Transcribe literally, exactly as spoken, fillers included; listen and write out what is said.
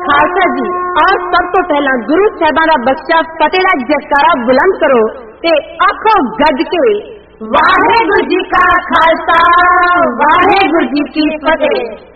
खालसा जी। और सब तो पहला गुरु साहिबां दा बख्शा फतेह दा जयकारा बुलंद करो ते आखो गज के वाहेगुरु जी का खालसा वाहेगुरु जी की फतेह।